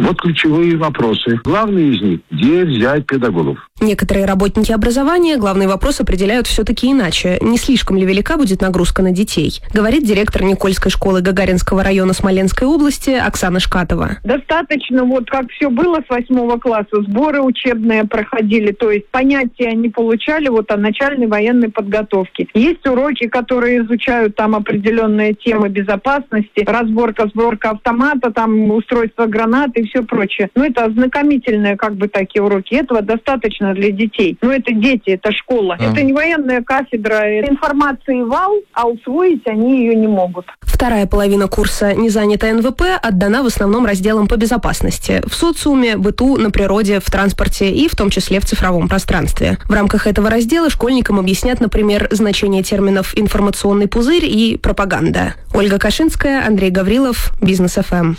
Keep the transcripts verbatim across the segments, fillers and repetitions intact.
Вот ключевые вопросы. Главный из них – где взять педагогов? Некоторые работники образования главный вопрос определяют все-таки иначе. Не слишком ли велика будет нагрузка на детей? Говорит директор Никольской школы Гагаринского района Смоленской области Оксана Шкатова. Достаточно, вот как все было с восьмого класса, сборы учебные проходили, то есть понятия они получали вот о начальной военной подготовке. Есть уроки, которые изучают там определенные темы безопасности, разборка, сборка автомата, там устройство гранат и все прочее. Ну, это ознакомительные как бы такие уроки. Этого достаточно для детей. Но это дети, это школа. Mm. Это не военная кафедра. Информации вал, а усвоить они ее не могут. Вторая половина курса «Не занята эн вэ пэ» отдана в основном разделам по безопасности. В социуме, быту, на природе, в транспорте и в том числе в цифровом пространстве. В рамках этого раздела школьникам объяснят, например, значение терминов «информационный пузырь» и «пропаганда». Ольга Кашинская, Андрей Гаврилов, Бизнес эф эм.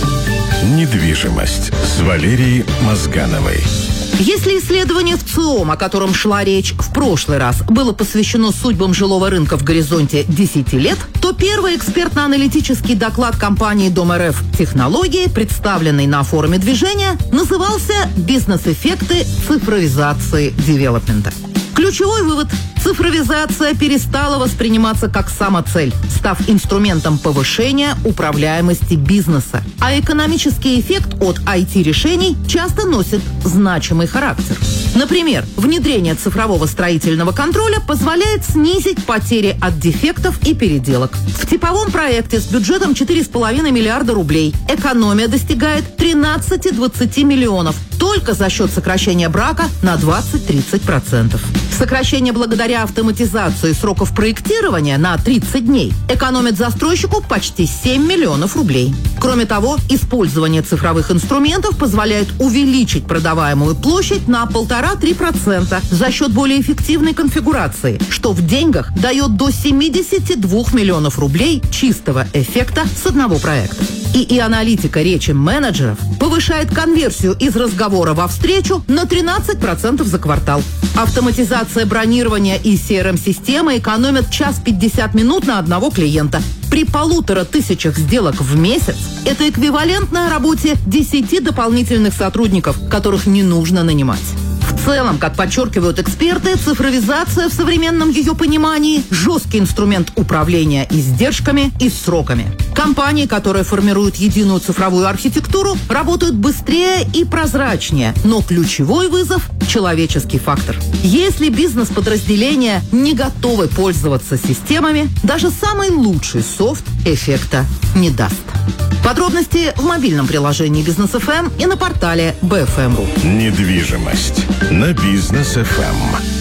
Недвижимость с Валерией Мозгановой. Если исследование в ЦИОМ, о котором шла речь в прошлый раз, было посвящено судьбам жилого рынка в горизонте десяти лет, то первый экспертно-аналитический доклад компании Дом эр эф «Технологии», представленный на форуме движения, назывался «Бизнес-эффекты цифровизации девелопмента». Ключевой вывод – цифровизация перестала восприниматься как самоцель, став инструментом повышения управляемости бизнеса. А экономический эффект от ай ти-решений часто носит значимый характер. Например, внедрение цифрового строительного контроля позволяет снизить потери от дефектов и переделок. В типовом проекте с бюджетом четыре с половиной миллиарда рублей экономия достигает тринадцати-двадцати миллионов только за счет сокращения брака на двадцать-тридцать процентов. Сокращение благодаря автоматизации сроков проектирования на тридцать дней экономит застройщику почти семь миллионов рублей. Кроме того, использование цифровых инструментов позволяет увеличить продаваемую площадь на полтора-три процента за счет более эффективной конфигурации, что в деньгах дает до семидесяти двух миллионов рублей чистого эффекта с одного проекта. И, и аналитика речи менеджеров повышает конверсию из разговора во встречу на тринадцать процентов за квартал. Автоматизация бронирования и си эр эм-системы экономят час пятьдесят минут на одного клиента. При полутора тысячах сделок в месяц это эквивалентно работе десяти дополнительных сотрудников, которых не нужно нанимать. В целом, как подчеркивают эксперты, цифровизация в современном ее понимании – жесткий инструмент управления издержками и сроками. Компании, которые формируют единую цифровую архитектуру, работают быстрее и прозрачнее, но ключевой вызов – человеческий фактор. Если бизнес-подразделения не готовы пользоваться системами, даже самый лучший софт эффекта не даст. Подробности в мобильном приложении Бизнес эф эм и на портале би эф эм точка ру. Недвижимость на Бизнес эф эм.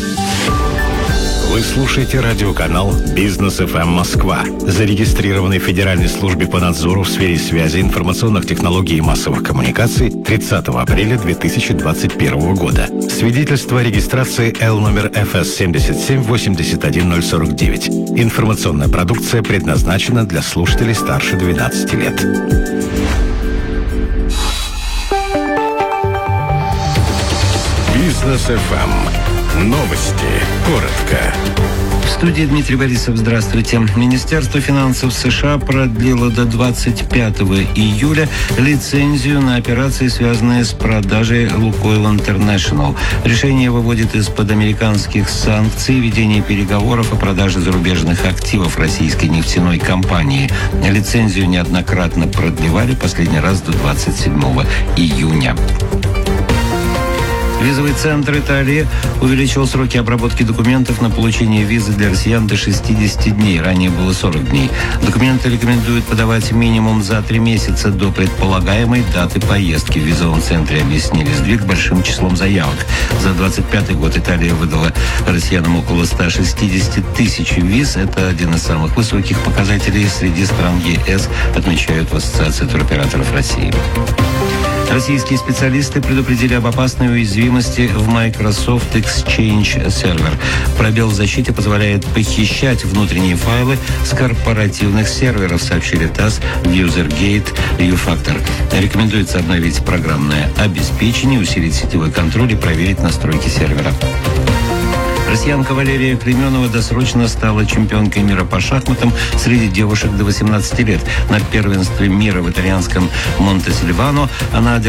Вы слушаете радиоканал Бизнес эф эм Москва, зарегистрированный в Федеральной службе по надзору в сфере связи, информационных технологий и массовых коммуникаций тридцатого апреля две тысячи двадцать первого года. Свидетельство о регистрации Л номер эф эс семь семь восемь один ноль сорок девять. Информационная продукция предназначена для слушателей старше двенадцати лет. Бизнес эф эм. Новости. Коротко. В студии Дмитрий Борисов. Здравствуйте. Министерство финансов США продлило до двадцать пятого июля лицензию на операции, связанные с продажей Лукойл Интернешнл. Решение выводит из-под американских санкций ведение переговоров о продаже зарубежных активов российской нефтяной компании. Лицензию неоднократно продлевали, последний раз до двадцать седьмого июня. Визовый центр Италии увеличил сроки обработки документов на получение визы для россиян до шестидесяти дней. Ранее было сорок дней. Документы рекомендуют подавать минимум за три месяца до предполагаемой даты поездки. В визовом центре объяснили сдвиг большим числом заявок. За двадцать пятый год Италия выдала россиянам около ста шестидесяти тысяч виз. Это один из самых высоких показателей среди стран е эс, отмечают в Ассоциации туроператоров России. Российские специалисты предупредили об опасной уязвимости в Microsoft Exchange Server. Пробел в защите позволяет похищать внутренние файлы с корпоративных серверов, сообщили ТАСС, Usergate, U-Factor. Рекомендуется обновить программное обеспечение, усилить сетевой контроль и проверить настройки сервера. Россиянка Валерия Клейменова досрочно стала чемпионкой мира по шахматам среди девушек до восемнадцати лет. На первенстве мира в итальянском Монте-Сильвано она